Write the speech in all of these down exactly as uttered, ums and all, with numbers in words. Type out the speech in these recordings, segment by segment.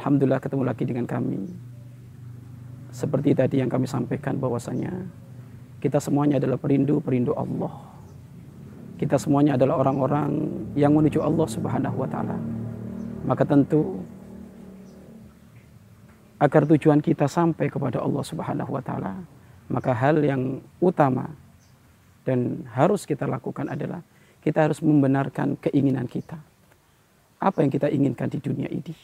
Alhamdulillah ketemu lagi dengan kami. Seperti tadi yang kami sampaikan bahwasanya kita semuanya adalah perindu-perindu Allah. Kita semuanya adalah orang-orang yang menuju Allah Subhanahu wa taala. Maka tentu agar tujuan kita sampai kepada Allah Subhanahu wa taala, maka hal yang utama dan harus kita lakukan adalah kita harus membenarkan keinginan kita. Apa yang kita inginkan di dunia ini?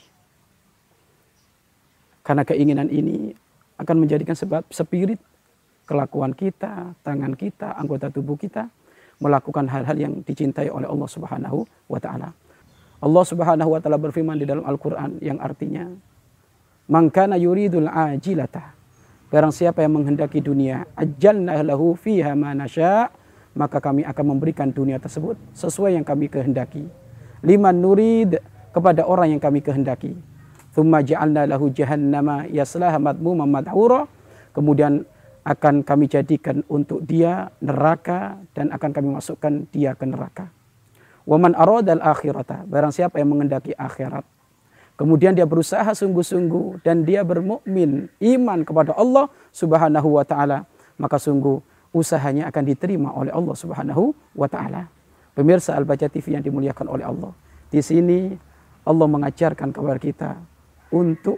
Karena keinginan ini akan menjadikan sebab spirit kelakuan kita, tangan kita, anggota tubuh kita melakukan hal-hal yang dicintai oleh Allah Subhanahu wa taala. Allah Subhanahu wa taala berfirman di dalam Al-Qur'an yang artinya, "Man kana yuridul ajilata." Barang siapa yang menghendaki dunia, ajjalna lahu fiha ma nasya', maka kami akan memberikan dunia tersebut sesuai yang kami kehendaki. Liman nurid, kepada orang yang kami kehendaki. Tsumma ja'alna lahu jahannama yaslaha madmuman madhura. Kemudian akan kami jadikan untuk dia neraka dan akan kami masukkan dia ke neraka. Wa man aradal akhirata, barang siapa yang menghendaki akhirat, kemudian dia berusaha sungguh-sungguh dan dia bermukmin iman kepada Allah Subhanahu wa taala, maka sungguh usahanya akan diterima oleh Allah Subhanahu wa taala. Pemirsa Al-Baca T V yang dimuliakan oleh Allah, di sini Allah mengajarkan kepada kita untuk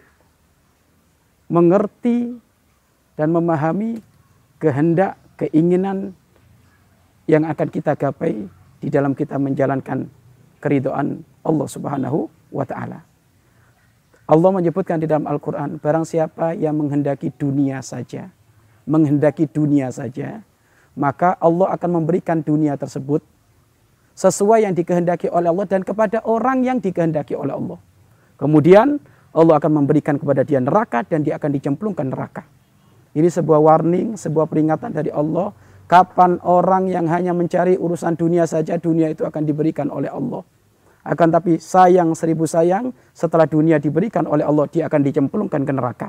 mengerti dan memahami kehendak, keinginan yang akan kita gapai di dalam kita menjalankan keridhaan Allah Subhanahu wa taala. Allah menyebutkan di dalam Al-Qur'an, barang siapa yang menghendaki dunia saja, menghendaki dunia saja, maka Allah akan memberikan dunia tersebut sesuai yang dikehendaki oleh Allah dan kepada orang yang dikehendaki oleh Allah. Kemudian Allah akan memberikan kepada dia neraka dan dia akan dicemplungkan neraka. Ini sebuah warning, sebuah peringatan dari Allah. Kapan orang yang hanya mencari urusan dunia saja, dunia itu akan diberikan oleh Allah. Akan tapi sayang seribu sayang, setelah dunia diberikan oleh Allah, dia akan dicemplungkan ke neraka.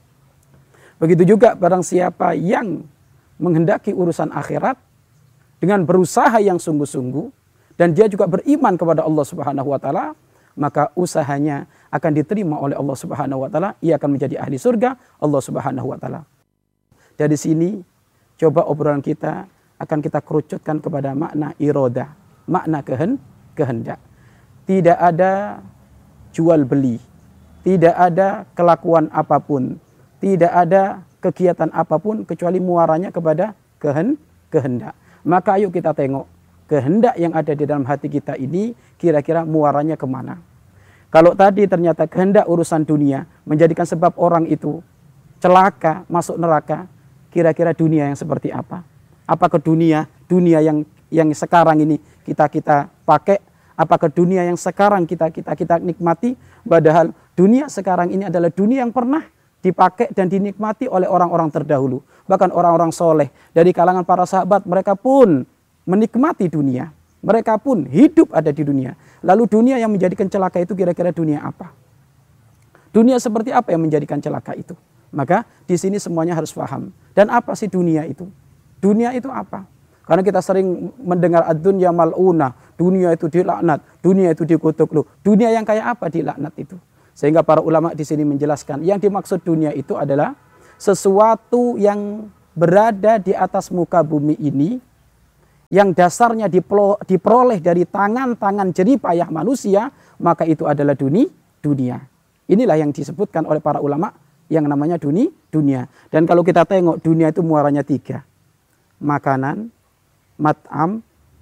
Begitu juga barang siapa yang menghendaki urusan akhirat dengan berusaha yang sungguh-sungguh dan dia juga beriman kepada Allah Subhanahu wa taala, maka usahanya akan diterima oleh Allah Subhanahu wa taala, ia akan menjadi ahli surga Allah Subhanahu wa taala. Dari sini coba obrolan kita akan kita kerucutkan kepada makna iroda, makna kehen, kehendak. Tidak ada jual beli, tidak ada kelakuan apapun, tidak ada kegiatan apapun kecuali muaranya kepada kehen, kehendak. Maka ayo kita tengok kehendak yang ada di dalam hati kita ini kira-kira muaranya kemana. Kalau tadi ternyata kehendak urusan dunia menjadikan sebab orang itu celaka, masuk neraka, kira-kira dunia yang seperti apa? Apakah dunia dunia yang yang sekarang ini kita kita pakai? Apakah dunia yang sekarang kita kita kita nikmati? Padahal dunia sekarang ini adalah dunia yang pernah dipakai dan dinikmati oleh orang-orang terdahulu. Bahkan orang-orang soleh dari kalangan para sahabat, mereka pun menikmati dunia. Mereka pun hidup ada di dunia. Lalu dunia yang menjadikan celaka itu kira-kira dunia apa? Dunia seperti apa yang menjadikan celaka itu? Maka di sini semuanya harus paham. Dan apa sih dunia itu? Dunia itu apa? Karena kita sering mendengar ad-dunya mal'unah, dunia itu dilaknat, dunia itu dikutuk loh. Dunia yang kayak apa dilaknat itu? Sehingga para ulama di sini menjelaskan, yang dimaksud dunia itu adalah sesuatu yang berada di atas muka bumi ini, yang dasarnya diperoleh dari tangan-tangan jerih payah manusia, maka itu adalah duni, dunia. Inilah yang disebutkan oleh para ulama yang namanya duni, dunia. Dan kalau kita tengok dunia itu muaranya tiga. Makanan, mat'am,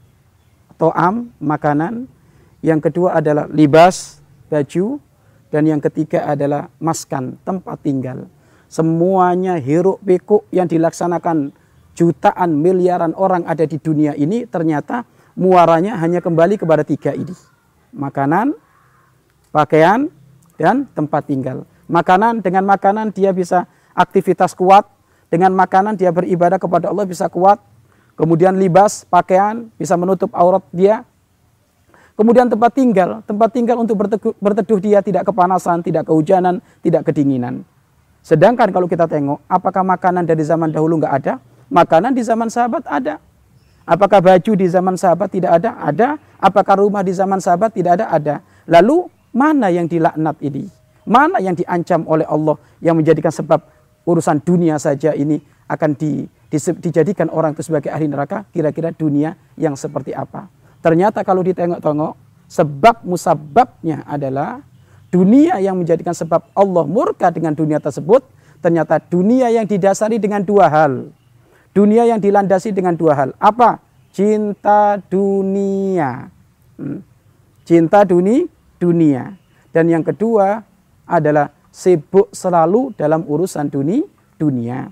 to'am, makanan. Yang kedua adalah libas, baju. Dan yang ketiga adalah maskan, tempat tinggal. Semuanya hiruk pikuk yang dilaksanakan jutaan miliaran orang ada di dunia ini, ternyata muaranya hanya kembali kepada tiga ini. Makanan, pakaian, dan tempat tinggal. Makanan, dengan makanan dia bisa aktivitas kuat. Dengan makanan dia beribadah kepada Allah bisa kuat. Kemudian libas, pakaian, bisa menutup aurat dia. Kemudian tempat tinggal, tempat tinggal untuk berteduh, berteduh dia tidak kepanasan, tidak kehujanan, tidak kedinginan. Sedangkan kalau kita tengok, apakah makanan dari zaman dahulu nggak ada? Makanan di zaman sahabat ada. Apakah baju di zaman sahabat tidak ada? Ada. Apakah rumah di zaman sahabat tidak ada? Ada. Lalu mana yang dilaknat ini? Mana yang diancam oleh Allah yang menjadikan sebab urusan dunia saja ini akan di, di, dijadikan orang itu sebagai ahli neraka? Kira-kira dunia yang seperti apa? Ternyata kalau ditengok-tengok, sebab musababnya adalah dunia yang menjadikan sebab Allah murka dengan dunia tersebut. Ternyata dunia yang didasari dengan dua hal. Dunia yang dilandasi dengan dua hal. Apa? Cinta dunia. Hmm. Cinta duni, dunia. Dan yang kedua adalah sibuk selalu dalam urusan duni, dunia.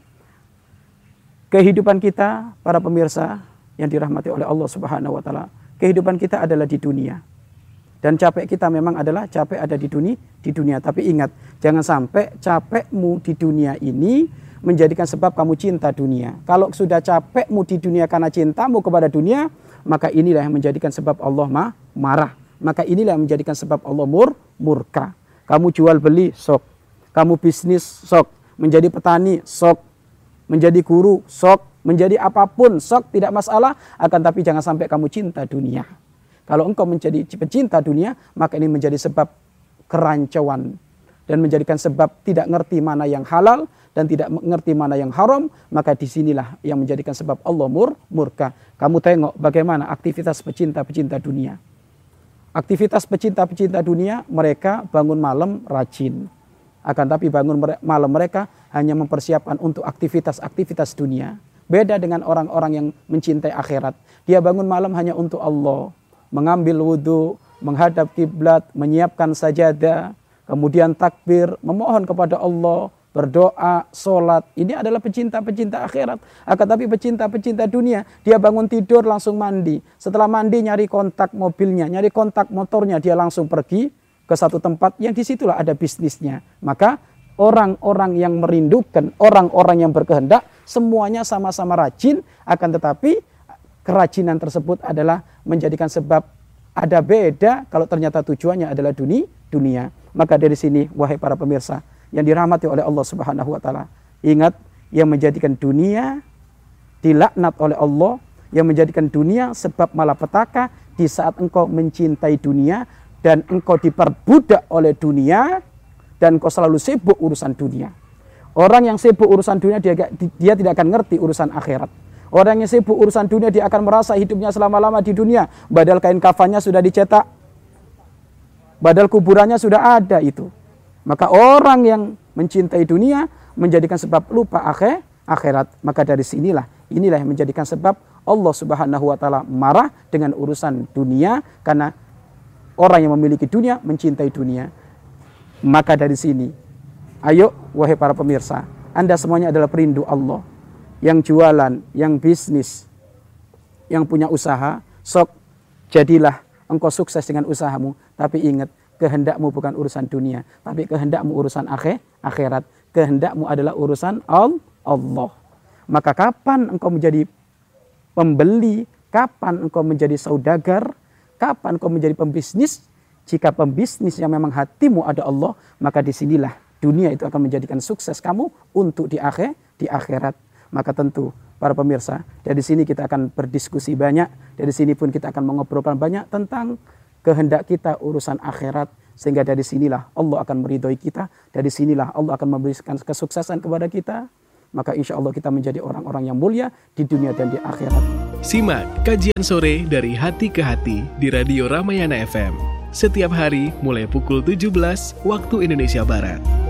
Kehidupan kita, para pemirsa yang dirahmati oleh Allah Subhanahu wa taala, kehidupan kita adalah di dunia. Dan capek kita memang adalah capek ada di dunia, di dunia. Tapi ingat, jangan sampai capekmu di dunia ini menjadikan sebab kamu cinta dunia. Kalau sudah capekmu di dunia karena cintamu kepada dunia, maka inilah yang menjadikan sebab Allah ma marah. Maka inilah yang menjadikan sebab Allah mur murka. Kamu jual beli, sok. Kamu bisnis, sok. Menjadi petani, sok. Menjadi guru, sok. Menjadi apapun, sok. Tidak masalah. Akan tapi jangan sampai kamu cinta dunia. Kalau engkau menjadi pecinta dunia, maka ini menjadi sebab kerancuan. Dan menjadikan sebab tidak ngerti mana yang halal dan tidak mengerti mana yang haram. Maka disinilah yang menjadikan sebab Allah mur murka. Kamu tengok bagaimana aktivitas pecinta-pecinta dunia. Aktivitas pecinta-pecinta dunia, mereka bangun malam rajin. Akan tapi bangun malam mereka hanya mempersiapkan untuk aktivitas-aktivitas dunia. Beda dengan orang-orang yang mencintai akhirat. Dia bangun malam hanya untuk Allah. Mengambil wudhu, menghadap kiblat, menyiapkan sajadah, kemudian takbir, memohon kepada Allah, berdoa, sholat. Ini adalah pecinta-pecinta akhirat. Akan tapi pecinta-pecinta dunia, dia bangun tidur langsung mandi. Setelah mandi nyari kontak mobilnya, nyari kontak motornya, dia langsung pergi ke satu tempat yang disitulah ada bisnisnya. Maka orang-orang yang merindukan, orang-orang yang berkehendak, semuanya sama-sama rajin. Akan tetapi kerajinan tersebut adalah menjadikan sebab ada beda kalau ternyata tujuannya adalah dunia. dunia. Maka dari sini, wahai para pemirsa yang dirahmati oleh Allah Subhanahu wa taala, ingat, yang menjadikan dunia dilaknat oleh Allah, yang menjadikan dunia sebab malapetaka di saat engkau mencintai dunia dan engkau diperbudak oleh dunia dan engkau selalu sibuk urusan dunia. Orang yang sibuk urusan dunia dia, dia tidak akan ngerti urusan akhirat. Orang yang sibuk urusan dunia dia akan merasa hidupnya selama-lama di dunia, badal kain kafannya sudah dicetak, badal kuburannya sudah ada itu. Maka orang yang mencintai dunia menjadikan sebab lupa akhir, akhirat. Maka dari sinilah, inilah yang menjadikan sebab Allah Subhanahu wa taala marah dengan urusan dunia, karena orang yang memiliki dunia mencintai dunia. Maka dari sini, ayo wahai para pemirsa, Anda semuanya adalah perindu Allah. Yang jualan, yang bisnis, yang punya usaha, sok jadilah engkau sukses dengan usahamu. Tapi ingat, kehendakmu bukan urusan dunia, tapi kehendakmu urusan akhir, akhirat. Kehendakmu adalah urusan Allah. Maka kapan engkau menjadi pembeli, kapan engkau menjadi saudagar, kapan engkau menjadi pembisnis? Jika pembisnis yang memang hatimu ada Allah, maka disinilah dunia itu akan menjadikan sukses kamu untuk di akhir, di akhirat. Maka tentu para pemirsa, dari sini kita akan berdiskusi banyak, dari sini pun kita akan mengobrolkan banyak tentang kehendak kita urusan akhirat, sehingga dari sinilah Allah akan meridhoi kita, dari sinilah Allah akan memberikan kesuksesan kepada kita. Maka insya Allah kita menjadi orang-orang yang mulia di dunia dan di akhirat. Simak kajian sore dari Hati ke Hati di Radio Ramayana F M setiap hari mulai pukul tujuh belas waktu Indonesia Barat.